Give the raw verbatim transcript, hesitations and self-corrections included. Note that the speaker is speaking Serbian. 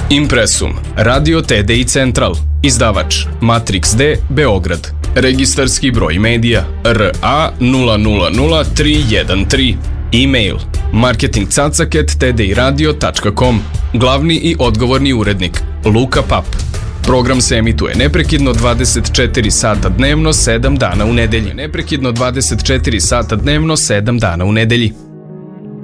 Impresum, Radio T D I Central, izdavač Matrix D, Beograd, registarski broj medija R A nula nula nula tri jedan tri, e-mail marketing cacak at t d i radio tačka com, glavni i odgovorni urednik Luka Pap. Program se emituje neprekidno dvadeset četiri sata dnevno, sedam dana u nedelji. Neprekidno dvadeset četiri sata dnevno, sedam dana u nedelji.